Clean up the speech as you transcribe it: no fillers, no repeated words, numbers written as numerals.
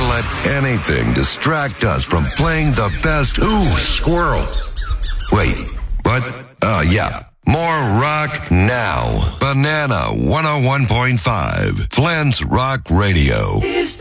let anything distract us from playing the best. Ooh, squirrel. Wait, what? Yeah. More rock now. Banana 101.5. Flint's Rock Radio.